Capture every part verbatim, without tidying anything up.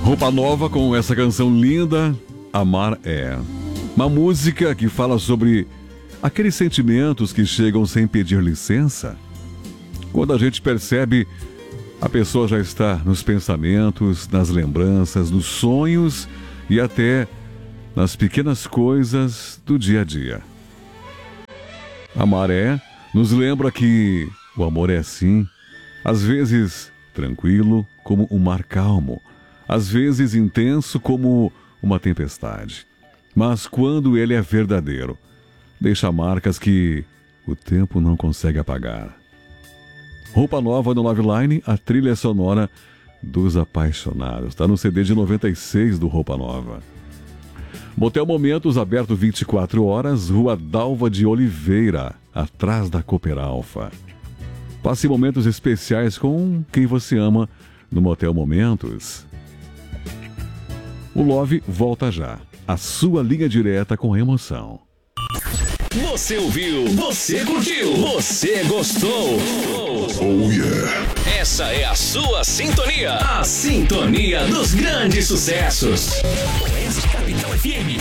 Roupa Nova com essa canção linda, Amar É. Uma música que fala sobre aqueles sentimentos que chegam sem pedir licença. Quando a gente percebe, a pessoa já está nos pensamentos, nas lembranças, nos sonhos e até nas pequenas coisas do dia a dia. A maré nos lembra que o amor é assim, às vezes tranquilo como um mar calmo, às vezes intenso como uma tempestade. Mas quando ele é verdadeiro, deixa marcas que o tempo não consegue apagar. Roupa Nova no Love Line, a trilha sonora dos apaixonados. Está no C D de noventa e seis do Roupa Nova. Motel Momentos, aberto vinte e quatro horas, Rua Dalva de Oliveira, atrás da Cooper Alfa. Passe momentos especiais com quem você ama no Motel Momentos. O Love volta já. A sua linha direta com emoção. Você ouviu, você curtiu, você gostou. Oh yeah. Essa é a sua sintonia. A sintonia dos grandes sucessos. Oeste Capital F M.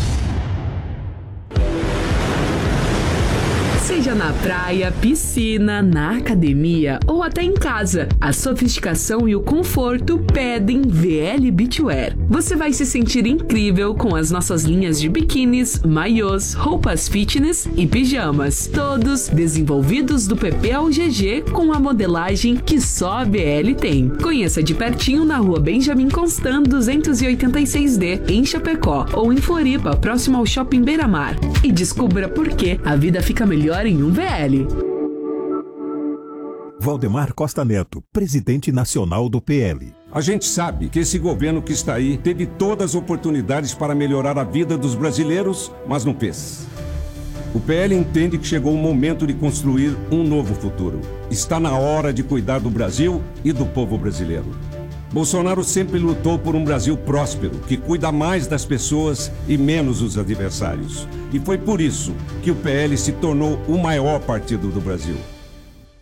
Seja na praia, piscina, na academia ou até em casa, a sofisticação e o conforto pedem V L Beachwear. Você vai se sentir incrível com as nossas linhas de biquínis, maiôs, roupas fitness e pijamas, todos desenvolvidos do P P ao G G com a modelagem que só a V L tem. Conheça de pertinho na Rua Benjamin Constant duzentos e oitenta e seis D, em Chapecó, ou em Floripa, próximo ao Shopping Beira-Mar. E descubra por que a vida fica melhor em um V L. Valdemar Costa Neto, presidente nacional do P L. A gente sabe que esse governo que está aí teve todas as oportunidades para melhorar a vida dos brasileiros, mas não fez. O P L entende que chegou o momento de construir um novo futuro. Está na hora de cuidar do Brasil e do povo brasileiro. Bolsonaro sempre lutou por um Brasil próspero, que cuida mais das pessoas e menos dos adversários. E foi por isso que o P L se tornou o maior partido do Brasil.